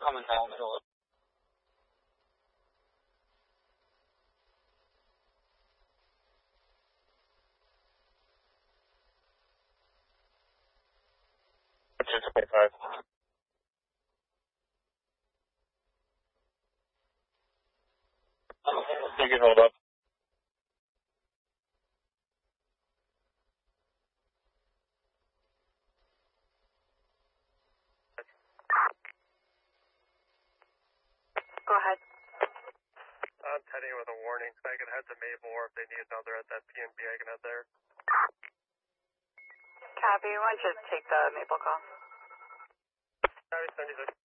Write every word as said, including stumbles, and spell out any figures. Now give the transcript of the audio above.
coming down the hill. two twenty-five. You can hold up. Go ahead. I'm heading with a warning. I can head to Maple, or if they need another at that P N B, I can head there. Copy. Why don't you take the Maple call? Copy, seventy-six.